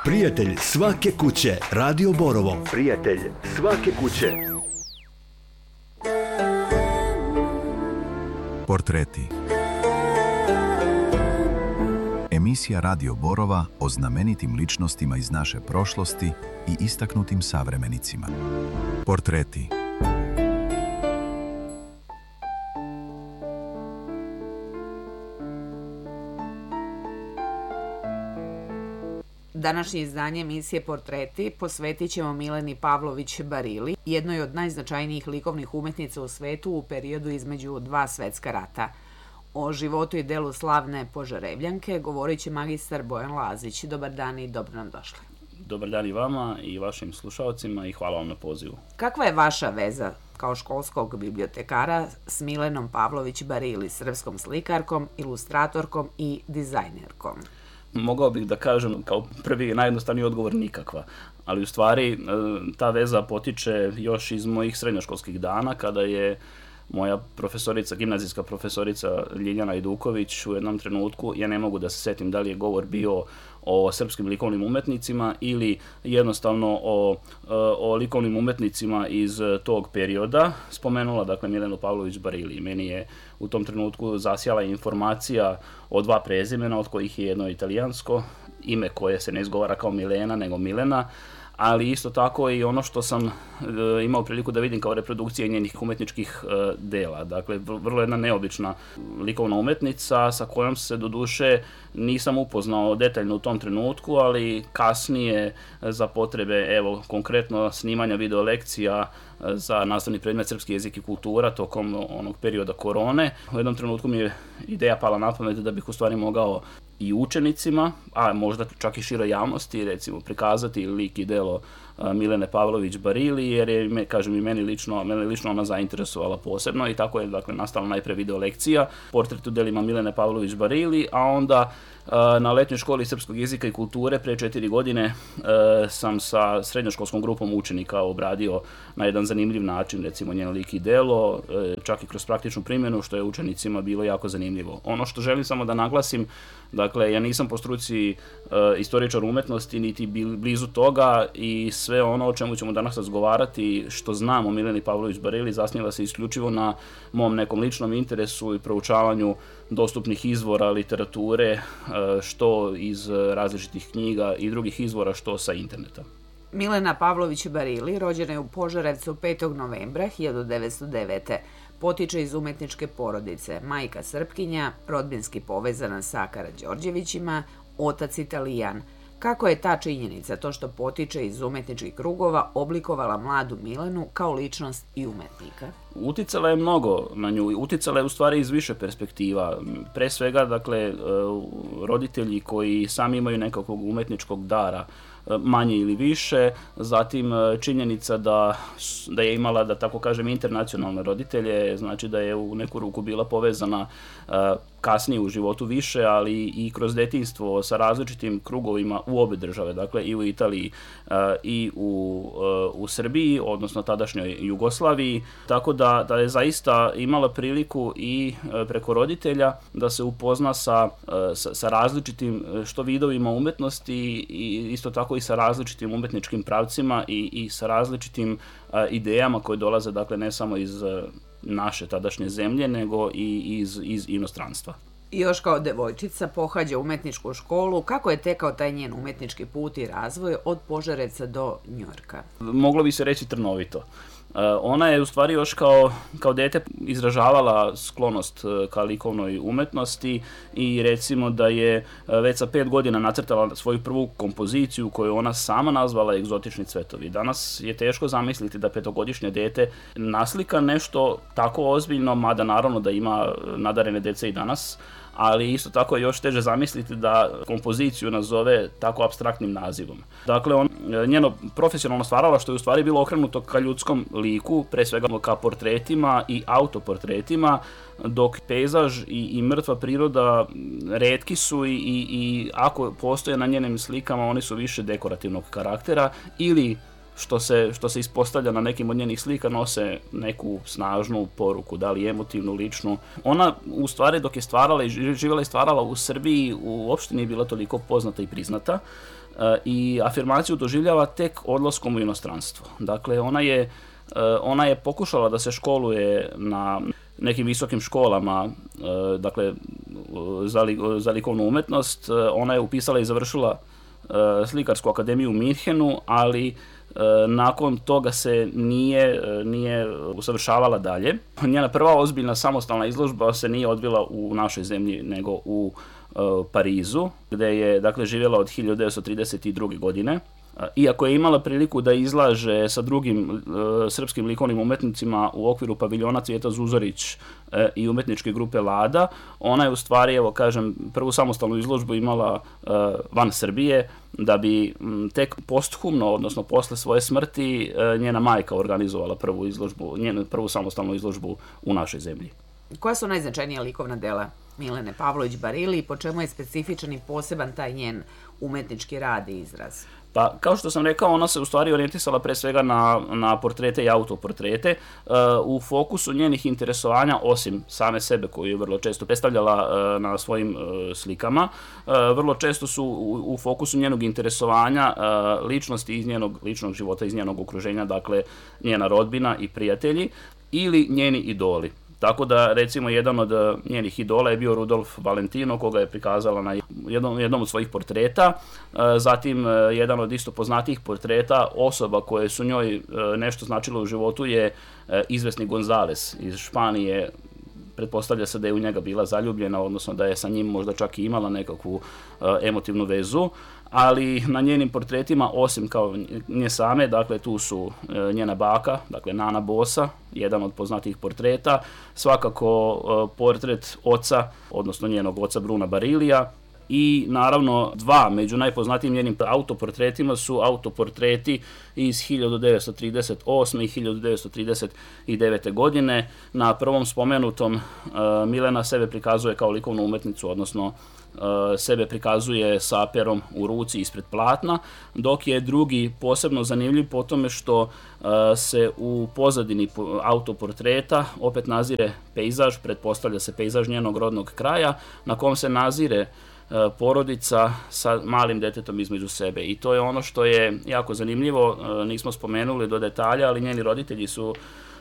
Prijatelj svake kuće, Radio Borovo. Prijatelj svake kuće. Portreti. Emisija Radio Borova o znamenitim ličnostima iz naše prošlosti i istaknutim savremenicima. Portreti. Današnje izdanje emisije Portreti posvetit ćemo Mileni Pavlović Barili, jednoj od najznačajnijih likovnih umetnica u svetu u periodu između dva svetska rata. O životu i delu slavne Požarevljanke govorit će magistar Bojan Lazić. Dobar dan i dobro nam došli. Dobar dan i vama i vašim slušalcima i hvala vam na pozivu. Kakva je vaša veza kao školskog bibliotekara s Milenom Pavlović Barili, srpskom slikarkom, ilustratorkom i dizajnerkom? Mogao bih da kažem kao prvi i najjednostavniji odgovor nikakva, ali u stvari ta veza potiče još iz mojih srednjoškolskih dana kada je moja profesorica, gimnazijska profesorica Ljiljana Iduković u jednom trenutku, ja ne mogu da se setim da li je govor bio o srpskim likovnim umetnicima ili jednostavno o likovnim umetnicima iz tog perioda, spomenula dakle Milenu Pavlović Barili. Meni je u tom trenutku zasjala informacija o dva prezimena, od kojih je jedno italijansko, ime koje se ne izgovara kao Milena nego Milena, ali isto tako i ono što sam imao priliku da vidim kao reprodukcije njenih umetničkih dela. Dakle, vrlo jedna neobična likovna umetnica sa kojom se doduše nisam upoznao detaljno u tom trenutku, ali kasnije za potrebe, evo, konkretno snimanja video lekcija za nastavni predmet srpski jezik i kultura tokom onog perioda korone. U jednom trenutku mi je ideja pala na pamet da bih u stvari mogao i učenicima, a možda čak i široj javnosti, recimo, prikazati lik i delo Milene Pavlović Barili, jer je, kažem, i meni lično ona zainteresovala posebno i tako je, dakle, nastala najpre video lekcija, portret u delima Milene Pavlović Barili, a onda na letnjoj školi srpskog jezika i kulture pre 4 godine sam sa srednjoškolskom grupom učenika obradio na jedan zanimljiv način, recimo, njen lik i delo, čak i kroz praktičnu primjenu, što je učenicima bilo jako zanimljivo. Ono što želim samo da naglasim, dakle, ja nisam po struci istoričar umetnosti, niti blizu toga i sve ono o čemu ćemo danas razgovarati, što znam o Mileni Pavlović Barili, zasniva se isključivo na mom nekom ličnom interesu i proučavanju dostupnih izvora literature, što iz različitih knjiga i drugih izvora, što sa interneta. Milena Pavlović Barili rođena je u Požarevcu 5. novembra 1909. Potiče iz umetničke porodice, majka Srpkinja, rodbinski povezana sa Karađorđevićima, otac Italijan. Kako je ta činjenica, to što potiče iz umetničkih krugova, oblikovala mladu Milenu kao ličnost i umetnika? Uticala je mnogo na nju, uticala je u stvari iz više perspektiva. Pre svega, dakle, roditelji koji sami imaju nekakvog umetničkog dara, manje ili više, zatim činjenica da je imala, da tako kažem, internacionalne roditelje, znači da je u neku ruku bila povezana kasnije u životu više, ali i kroz detinjstvo sa različitim krugovima u obe države, dakle i u Italiji i u Srbiji, odnosno tadašnjoj Jugoslaviji, tako da je zaista imala priliku i preko roditelja da se upozna sa različitim što vidovima umetnosti i isto tako i sa različitim umetničkim pravcima i sa različitim idejama koje dolaze, dakle, ne samo iz naše tadašnje zemlje, nego i iz inostranstva. I još kao devojčica pohađa umetničku školu. Kako je tekao taj njen umetnički put i razvoj od Požarevca do Njujorka? Moglo bi se reći trnovito. Ona je u stvari još kao dete izražavala sklonost ka likovnoj umetnosti i recimo da je već sa 5 godina nacrtala svoju prvu kompoziciju koju ona sama nazvala Egzotični cvetovi. Danas je teško zamisliti da 5-godišnje dete naslika nešto tako ozbiljno, mada naravno da ima nadarene dece i danas, ali isto tako je još teže zamisliti da kompoziciju nazove tako apstraktnim nazivom. Dakle, njeno profesionalno stvaralaštvo je u stvari bilo okrenuto ka ljudskom liku, pre svega ka portretima i autoportretima, dok pejzaž i mrtva priroda retki su i ako postoje na njenim slikama, oni su više dekorativnog karaktera ili što se ispostavlja na nekim od njenih slika nose neku snažnu poruku, da li emotivnu, ličnu. Ona u stvari dok je stvarala i živjela i stvarala u Srbiji uopšte nije bila toliko poznata i priznata i afirmaciju doživljava tek odlaskom u inostranstvo. Dakle, ona je pokušala da se školuje na nekim visokim školama, dakle, za likovnu umetnost. Ona je upisala i završila slikarsku akademiju u Minhenu, ali nakon toga se nije usavršavala dalje. Njena prva ozbiljna samostalna izložba se nije odvila u našoj zemlji, nego u Parizu, gde je dakle živjela od 1932. godine. Iako je imala priliku da izlaže sa drugim srpskim likovnim umetnicima u okviru paviljona Cvijeta Zuzorić i umetničke grupe Lada, ona je u stvari, evo kažem, prvu samostalnu izložbu imala van Srbije, da bi tek posthumno, odnosno posle svoje smrti, njena majka organizovala prvu samostalnu izložbu u našoj zemlji. Koja su najznačajnija likovna dela Milene Pavlović Barili i po čemu je specifičan i poseban taj njen umetnički rad i izraz? Pa, kao što sam rekao, ona se u stvari orijentisala pre svega na portrete i autoportrete. U fokusu njenih interesovanja, osim same sebe koju je vrlo često predstavljala na svojim slikama, vrlo često su u fokusu njenog interesovanja ličnosti iz njenog ličnog života, iz njenog okruženja, dakle njena rodbina i prijatelji ili njeni idoli. Tako da, recimo, jedan od njenih idola je bio Rudolf Valentino, koga je prikazala na jednom od svojih portreta. Zatim, jedan od isto poznatijih portreta osoba koje su njoj nešto značilo u životu je izvesni Gonzales iz Španije. Pretpostavlja se da je u njega bila zaljubljena, odnosno da je sa njim možda čak i imala nekakvu emotivnu vezu, ali na njenim portretima, osim kao nje same, dakle tu su njena baka, dakle Nana Bosa, jedan od poznatijih portreta, svakako portret oca, odnosno njenog oca Bruna Barilija, i naravno dva među najpoznatijim njenim autoportretima su autoportreti iz 1938. i 1939. godine. Na prvom spomenutom Milena sebe prikazuje kao likovnu umetnicu, odnosno sebe prikazuje sa perom u ruci ispred platna, dok je drugi posebno zanimljiv po tome što se u pozadini autoportreta opet nazire pejzaž, pretpostavlja se pejzaž njenog rodnog kraja, na kom se nazire porodica sa malim detetom između sebe. I to je ono što je jako zanimljivo, nismo spomenuli do detalja, ali njeni roditelji su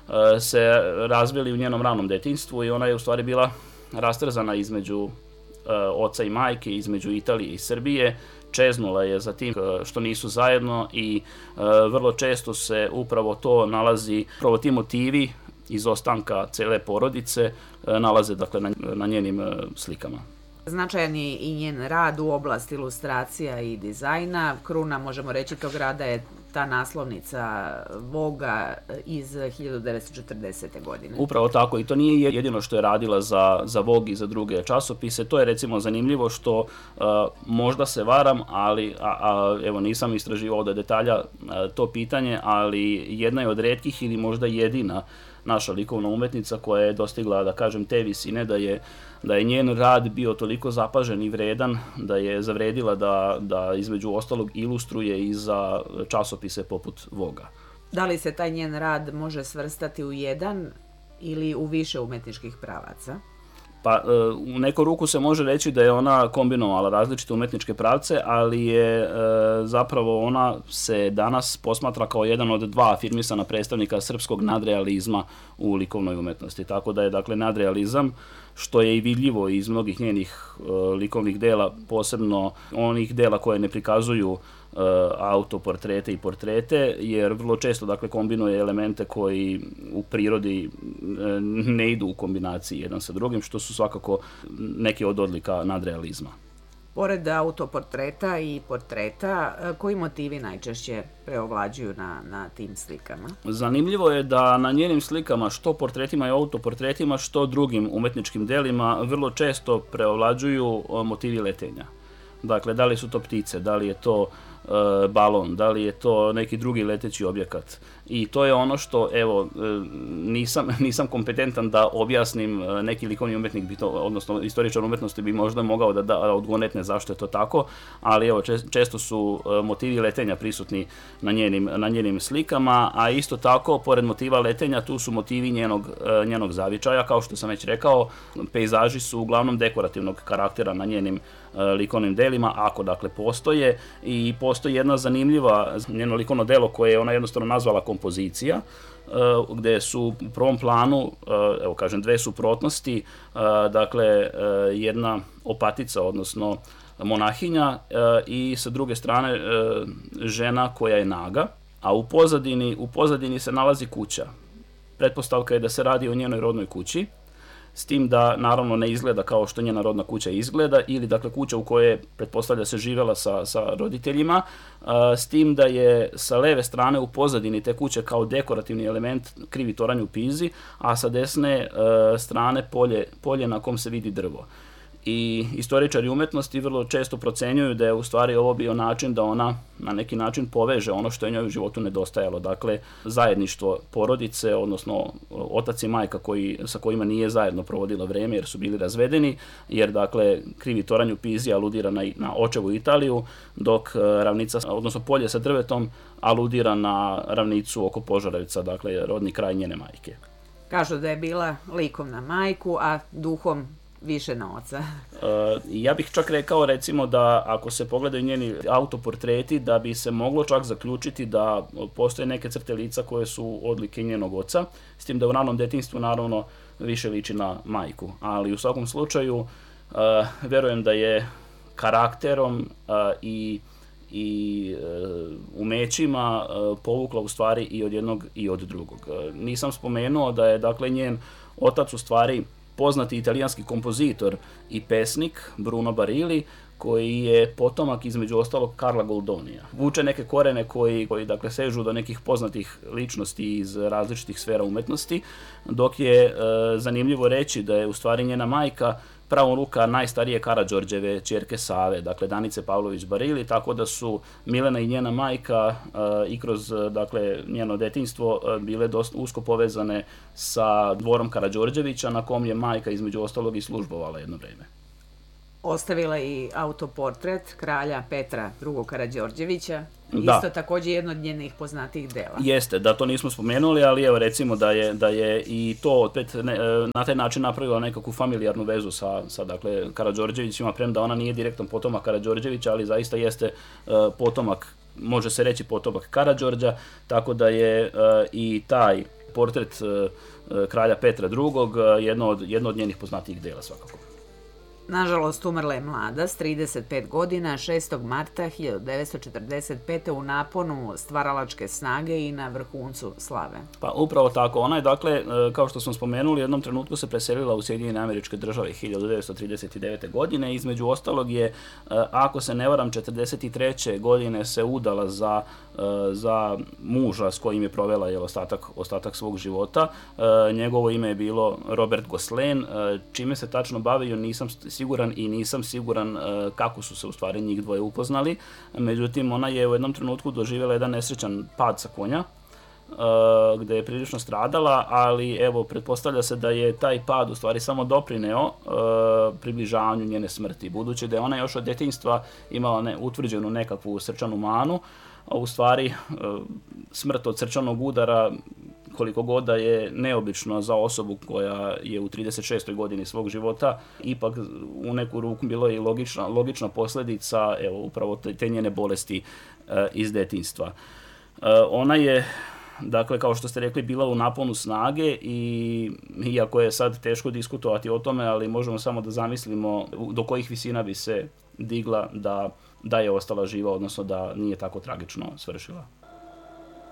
se razvili u njenom ranom detinjstvu i ona je u stvari bila rastrzana između oca i majke, između Italije i Srbije. Čeznula je za tim što nisu zajedno i vrlo često se upravo to nalazi, upravo ti motivi izostanka cele porodice nalaze dakle na njenim slikama. Značajan je i njen rad u oblasti ilustracija i dizajna. Kruna, možemo reći, tog rada je ta naslovnica Voga iz 1940. godine. Upravo tako, i to nije jedino što je radila za Vogue i za druge časopise. To je recimo zanimljivo što možda se varam, ali evo nisam istraživao do detalja to pitanje, ali jedna je od retkih ili možda jedina naša likovna umetnica koja je dostigla, da kažem, te visine da je njen rad bio toliko zapažen i vredan da je zavredila da između ostalog ilustruje i za časopise poput Voga. Da li se taj njen rad može svrstati u jedan ili u više umetničkih pravaca? Pa u neku ruku se može reći da je ona kombinovala različite umetničke pravce, ali je zapravo ona se danas posmatra kao jedan od dva afirmisana predstavnika srpskog nadrealizma u likovnoj umetnosti. Tako da je dakle nadrealizam, što je i vidljivo iz mnogih njenih likovnih dela, posebno onih dela koje ne prikazuju autoportrete i portrete, jer vrlo često dakle kombinuje elemente koji u prirodi ne idu u kombinaciji jedan sa drugim, što su svakako neke od odlika nadrealizma. Pored autoportreta i portreta, koji motivi najčešće preovlađuju na tim slikama? Zanimljivo je da na njenim slikama, što portretima i autoportretima, što drugim umetničkim delima, vrlo često preovlađuju motivi letenja. Dakle, da li su to ptice, da li je to balon, da li je to neki drugi leteći objekat. I to je ono što, evo, nisam kompetentan da objasnim, neki likovni umjetnik bi to, odnosno istoričar umjetnosti bi možda mogao da odgonetne zašto je to tako, ali evo, često su motivi letenja prisutni na njenim slikama, a isto tako, pored motiva letenja, tu su motivi njenog zavičaja, kao što sam već rekao, pejzaži su uglavnom dekorativnog karaktera na njenim likovnim delima, ako dakle postoje, i postoji jedna zanimljiva njeno likovno delo koje je ona jednostavno nazvala kompozicija, gde su u prvom planu, evo kažem, dve suprotnosti, dakle jedna opatica, odnosno monahinja, i sa druge strane žena koja je naga, a u pozadini se nalazi kuća. Pretpostavka je da se radi o njenoj rodnoj kući, s tim da naravno ne izgleda kao što njena rodna kuća izgleda, ili dakle kuća u kojoj pretpostavlja se živjela sa roditeljima, s tim da je sa leve strane u pozadini te kuće kao dekorativni element krivi toranj u Pizi, a sa desne strane polje na kom se vidi drvo. I istoričari umjetnosti vrlo često procenjuju da je u stvari ovo bio način da ona na neki način poveže ono što je njoj u životu nedostajalo. Dakle, zajedništvo porodice, odnosno otac i majka sa kojima nije zajedno provodila vreme jer su bili razvedeni, jer dakle krivi toranj u Pizi aludira na očevu Italiju, dok ravnica, odnosno polje sa drvetom, aludira na ravnicu oko Požarevca, dakle rodni kraj njene majke. Kažu da je bila likom na majku, a duhom više na oca. Ja bih čak rekao, recimo, da ako se pogledaju njeni autoportreti, da bi se moglo čak zaključiti da postoje neke crte lica koje su odlike njenog oca, s tim da u ranom detinjstvu naravno više liči na majku. Ali u svakom slučaju verujem da je karakterom i umećima povukla u stvari i od jednog i od drugog. Nisam spomenuo da je dakle njen otac u stvari poznati italijanski kompozitor i pesnik Bruno Barilli, koji je potomak između ostalog Carla Goldonija. Vuče neke korene koji dakle sežu do nekih poznatih ličnosti iz različitih sfera umetnosti, dok je zanimljivo reći da je u stvari njena majka pravo ruka najstarije Karađorđeve ćerke Save, dakle Danice Pavlović Barilli, tako da su Milena i njena majka i kroz dakle njeno detinjstvo bile dosta usko povezane sa dvorom Karađorđevića, na kom je majka između ostalog i službovala jedno vreme. Ostavila i autoportret kralja Petra II. Karađorđevića, Da. isto također jedno od njenih poznatijih dela. Jeste, da to nismo spomenuli, ali evo recimo da je i to opet na taj način napravila nekakvu familijarnu vezu sa dakle Karađorđevićima, premda ona nije direktan potomak Karađorđevića, ali zaista jeste potomak, može se reći potomak Karađorđa, tako da je i taj portret kralja Petra II. jedno od njenih poznatijih dela svakako. Nažalost, umrla je mlada, s 35 godina, 6. marta 1945. u naponu stvaralačke snage i na vrhuncu slave. Pa upravo tako. Ona je, dakle, kao što smo spomenuli, u jednom trenutku se preselila u Sjedinjene Američke Države 1939. godine. Između ostalog je, ako se ne varam, 1943. godine se udala za muža s kojim je provela ostatak svog života. Njegovo ime je bilo Robert Gosselin. Čime se tačno bavio nisam siguran kako su se u stvari njih dvoje upoznali. Međutim, ona je u jednom trenutku doživjela jedan nesrećan pad sa konja, gde je prilično stradala, ali evo, pretpostavlja se da je taj pad u stvari samo doprineo približavanju njene smrti, budući da je ona još od djetinjstva imala utvrđenu nekakvu srčanu manu, a u stvari smrt od srčanog udara, koliko god da je neobično za osobu koja je u 36. godini svog života, ipak u neku ruku bilo je i logična posljedica upravo te njene bolesti iz djetinjstva. Ona je, dakle, kao što ste rekli, bila u naponu snage i iako je sad teško diskutovati o tome, ali možemo samo da zamislimo do kojih visina bi se digla da je ostala živa, odnosno da nije tako tragično svršila.